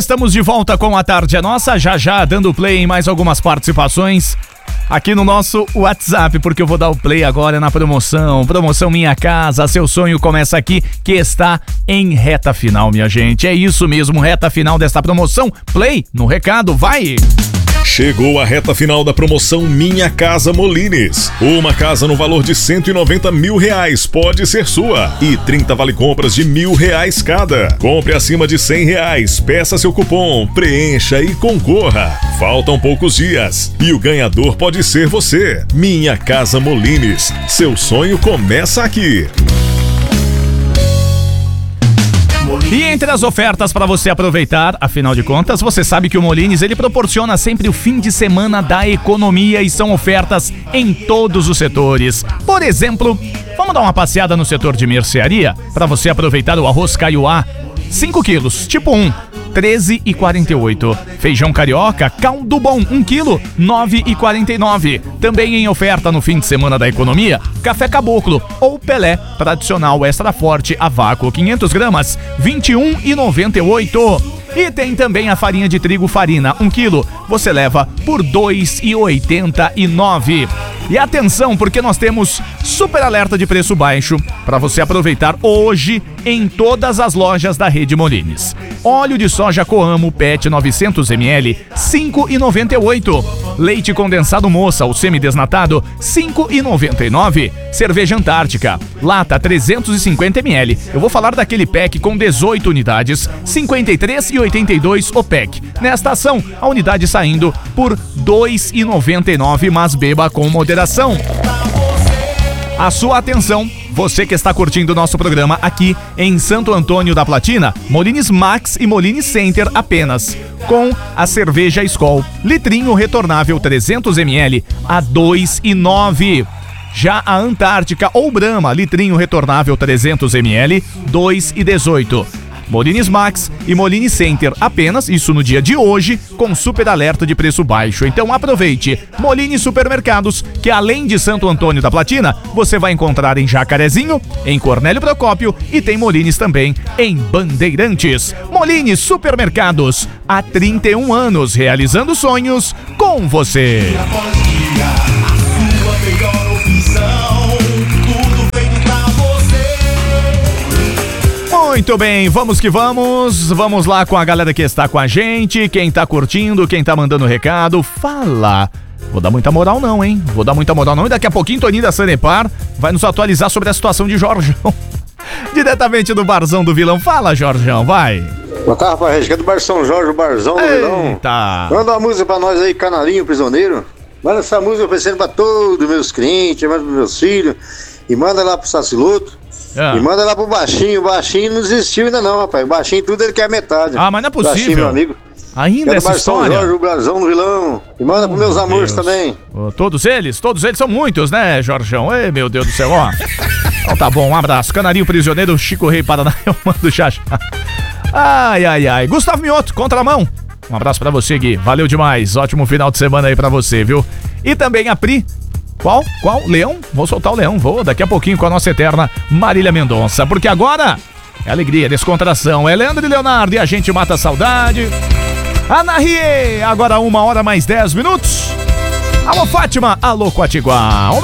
Estamos de volta com A Tarde é Nossa, já dando play em mais algumas participações aqui no nosso WhatsApp, porque eu vou dar o play agora na promoção Minha Casa, seu sonho começa aqui, que está em reta final, minha gente. É isso mesmo, reta final desta promoção. Play no recado, vai! Chegou a reta final da promoção Minha Casa Molines. Uma casa no valor de R$190 mil pode ser sua e 30 vale-compras de R$1.000 cada. Compre acima de R$100, peça seu cupom, preencha e concorra. Faltam poucos dias e o ganhador pode ser você. Minha Casa Molines, seu sonho começa aqui. E entre as ofertas para você aproveitar, afinal de contas, você sabe que o Molines, ele proporciona sempre o fim de semana da economia e são ofertas em todos os setores. Por exemplo, vamos dar uma passeada no setor de mercearia para você aproveitar o arroz Caiuá, 5 quilos, tipo 1, R$13,48. Feijão carioca, caldo bom, 1 quilo, R$9,49. Também em oferta no fim de semana da economia, café caboclo ou Pelé tradicional extra forte a vácuo, 500 gramas, R$21,98. E tem também a farinha de trigo Farina, 1 quilo, você leva por R$2,89. E atenção, porque nós temos super alerta de preço baixo para você aproveitar hoje em todas as lojas da Rede Molines. Óleo de soja Coamo PET 900 ml, R$5,98. Leite condensado Moça, o semidesnatado, R$5,99. Cerveja Antártica, lata 350 ml. Eu vou falar daquele pack com 18 unidades, R$53,82 o pack. Nesta ação, a unidade saindo por R$2,99, mas beba com moderação. A sua atenção, você que está curtindo o nosso programa aqui em Santo Antônio da Platina, Molines Max e Molines Center apenas, com a cerveja Skol, litrinho retornável 300 ml a R$2,09. Já a Antártica ou Brahma, litrinho retornável 300 ml, R$2,18. Molines Max e Molines Center apenas, isso no dia de hoje, com super alerta de preço baixo. Então aproveite. Molines Supermercados, que além de Santo Antônio da Platina, você vai encontrar em Jacarezinho, em Cornélio Procópio e tem Molines também em Bandeirantes. Molines Supermercados, há 31 anos realizando sonhos com você. Muito bem, vamos que vamos. Vamos lá com a galera que está com a gente. Quem tá curtindo, quem tá mandando recado, fala. Vou dar muita moral não, hein? Vou dar muita moral não. E daqui a pouquinho, Toninho da Sanepar vai nos atualizar sobre a situação de Jorjão. Diretamente do Barzão do Vilão. Fala, Jorjão, vai. Boa tarde, rapaz. Que é do Bar São Jorge, o Barzão do Vilão. Tá. Manda uma música pra nós aí, Canarinho Prisioneiro. Manda essa música oferecendo pra todos meus clientes, manda pros meus filhos. E manda lá pro Saciloto. E manda lá pro Baixinho. O Baixinho não desistiu ainda não, rapaz. O Baixinho tudo ele quer metade. Ah, mas não é possível. Baixinho, meu amigo. Ainda essa história? Jorge, o Barzão do Vilão. E manda pros meus amores também. Todos eles são muitos, né, Jorjão? Ei, meu Deus do céu, ó. Então tá bom, um abraço. Canarinho Prisioneiro, Chico Rei Paraná, eu mando já. Ai. Gustavo Mioto, contramão. Um abraço pra você, Gui. Valeu demais. Ótimo final de semana aí pra você, viu? E também a Pri. Qual? Leão? Vou soltar o Leão. Vou daqui a pouquinho com a nossa eterna Marília Mendonça. Porque agora é alegria, descontração. É Leandro e Leonardo e a gente mata a saudade. Ana Rie, agora 1h mais 10 minutos. Alô, Fátima. Alô, Quatiguá.